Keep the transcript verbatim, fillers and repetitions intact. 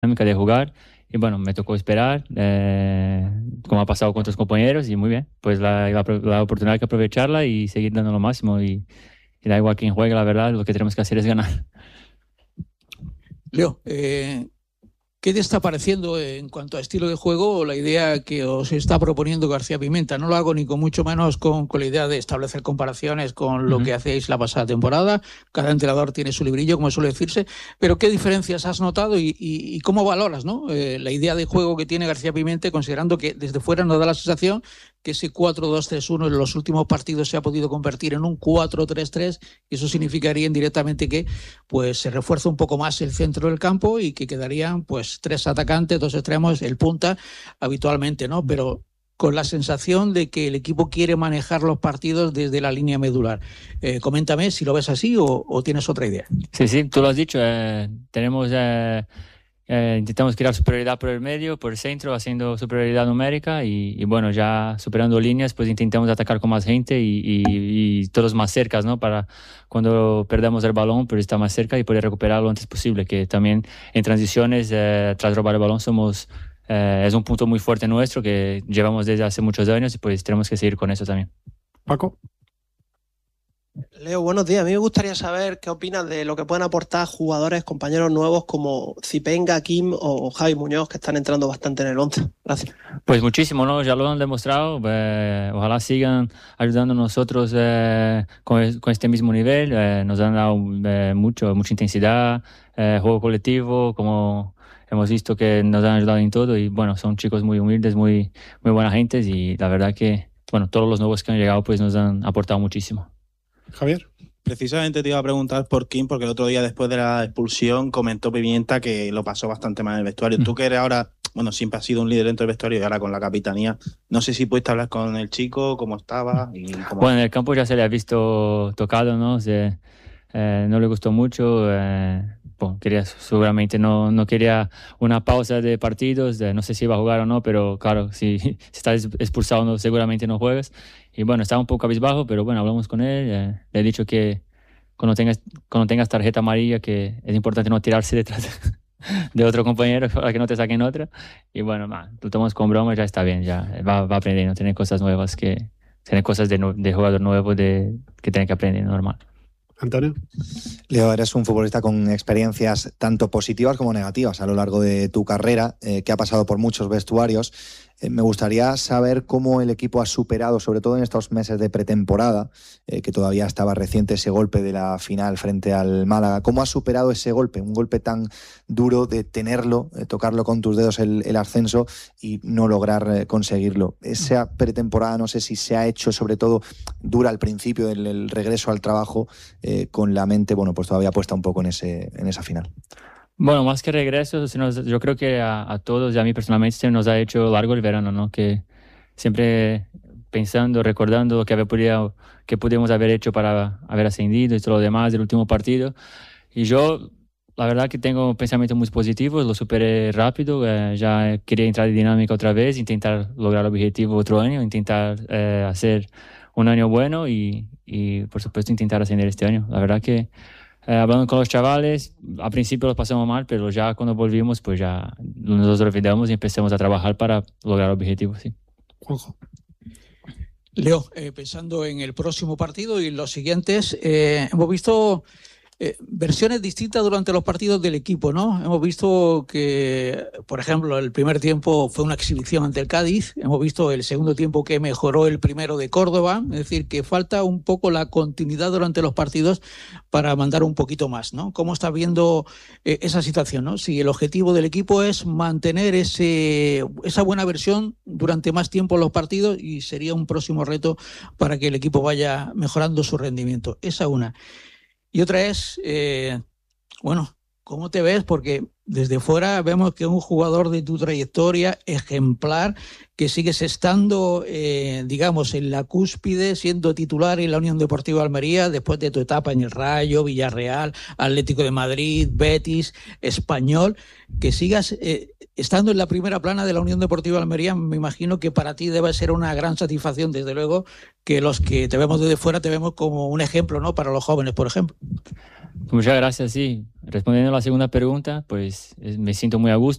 dinámica de jugar. Y bueno, me tocó esperar, eh, como ha pasado con otros compañeros, y muy bien. Pues la, la, la oportunidad hay que aprovecharla y seguir dando lo máximo. Y, y da igual quién juegue, la verdad, lo que tenemos que hacer es ganar. Leo, eh, ¿qué te está pareciendo en cuanto a estilo de juego la idea que os está proponiendo García Pimenta? No lo hago ni con mucho menos con, con la idea de establecer comparaciones con lo Uh-huh. que hacéis la pasada temporada. Cada entrenador tiene su librillo, como suele decirse. Pero ¿qué diferencias has notado y, y, y cómo valoras, ¿no? eh, la idea de juego que tiene García Pimenta, considerando que desde fuera nos da la sensación que ese cuatro dos tres uno en los últimos partidos se ha podido convertir en un cuatro tres tres, y eso significaría indirectamente que pues se refuerza un poco más el centro del campo y que quedarían pues tres atacantes, dos extremos, el punta habitualmente, ¿no? Pero con la sensación de que el equipo quiere manejar los partidos desde la línea medular. Eh, coméntame si lo ves así o, o tienes otra idea. Sí, sí, tú lo has dicho. Eh, tenemos, eh, eh, intentamos crear superioridad por el medio, por el centro, haciendo superioridad numérica y, y bueno, ya superando líneas, pues intentamos atacar con más gente y, y, y todos más cerca, ¿no? Para cuando perdamos el balón, pues estar más cerca y poder recuperarlo lo antes posible. Que también en transiciones, eh, tras robar el balón, somos eh, es un punto muy fuerte nuestro que llevamos desde hace muchos años y pues tenemos que seguir con eso también. Paco. Leo, buenos días. A mí me gustaría saber qué opinas de lo que pueden aportar jugadores, compañeros nuevos como Zipenga, Kim o Javi Muñoz, que están entrando bastante en el once. Gracias. Pues muchísimo, ¿no? Ya lo han demostrado. Eh, ojalá sigan ayudando a nosotros eh, con, con este mismo nivel. Eh, nos han dado eh, mucho, mucha intensidad, eh, juego colectivo, como hemos visto que nos han ayudado en todo. Y bueno, son chicos muy humildes, muy, muy buena gente. Y la verdad que, bueno, todos los nuevos que han llegado pues nos han aportado muchísimo. Javier. Precisamente te iba a preguntar por Kim, porque el otro día después de la expulsión comentó Pimienta que lo pasó bastante mal en el vestuario. Mm. Tú que eres ahora, bueno, siempre has sido un líder dentro del vestuario y ahora con la capitanía, no sé si pudiste hablar con el chico, cómo estaba. Y cómo... Bueno, en el campo ya se le ha visto tocado, ¿no? Se, eh, no le gustó mucho. Eh, bueno, quería, seguramente no, no quería una pausa de partidos, de, no sé si iba a jugar o no, pero claro, si, si estás expulsado no, seguramente no juegas. Y bueno, estaba un poco cabizbajo, pero bueno, hablamos con él. Eh, le he dicho que cuando tengas, cuando tengas tarjeta amarilla, que es importante no tirarse detrás de otro compañero para que no te saquen otra. Y bueno, man, lo tomamos con broma, ya está bien, ya va, va aprendiendo, tiene cosas nuevas, que tiene cosas de, de jugador nuevo de, que tiene que aprender, normal. Antonio. Leo, eres un futbolista con experiencias tanto positivas como negativas a lo largo de tu carrera, eh, que ha pasado por muchos vestuarios. Eh, me gustaría saber cómo el equipo ha superado, sobre todo en estos meses de pretemporada, eh, que todavía estaba reciente ese golpe de la final frente al Málaga. ¿Cómo has superado ese golpe? Un golpe tan duro de tenerlo, eh, tocarlo con tus dedos el, el ascenso y no lograr eh, conseguirlo. Esa pretemporada no sé si se ha hecho sobre todo dura al principio del el regreso al trabajo, eh, con la mente, bueno, pues todavía puesta un poco en, ese, en esa final. Bueno, más que regreso, yo creo que a, a todos y a mí personalmente se nos ha hecho largo el verano, ¿no? Que siempre pensando, recordando lo que, había podido, que pudimos haber hecho para haber ascendido y todo lo demás del último partido. Y yo, la verdad que tengo pensamientos muy positivos, lo superé rápido, eh, ya quería entrar en dinámica otra vez, intentar lograr el objetivo otro año, intentar eh, hacer un año bueno y, y, por supuesto, intentar ascender este año. La verdad que Eh, hablando con los chavales, al principio lo pasamos mal, pero ya cuando volvimos, pues ya nos olvidamos y empezamos a trabajar para lograr el objetivo, sí. Juanjo. Leo, eh, pensando en el próximo partido y los siguientes, eh, hemos visto eh, versiones distintas durante los partidos del equipo, ¿no? Hemos visto que, por ejemplo, el primer tiempo fue una exhibición ante el Cádiz, hemos visto el segundo tiempo que mejoró el primero de Córdoba, es decir, que falta un poco la continuidad durante los partidos para mandar un poquito más, ¿no? ¿Cómo estás viendo eh, esa situación, ¿no? Si el objetivo del equipo es mantener ese, esa buena versión durante más tiempo en los partidos, y sería un próximo reto para que el equipo vaya mejorando su rendimiento. Esa una. Y otra es, eh, bueno, ¿cómo te ves? Porque desde fuera vemos que un jugador de tu trayectoria ejemplar, que sigues estando, eh, digamos, en la cúspide, siendo titular en la Unión Deportiva Almería, después de tu etapa en el Rayo, Villarreal, Atlético de Madrid, Betis, Español, que sigas eh, estando en la primera plana de la Unión Deportiva Almería. Me imagino que para ti debe ser una gran satisfacción, desde luego, que los que te vemos desde fuera te vemos como un ejemplo, ¿no? Para los jóvenes, por ejemplo. Muchas gracias, sí. Respondiendo a la segunda pregunta, pues es- me siento muy a gusto.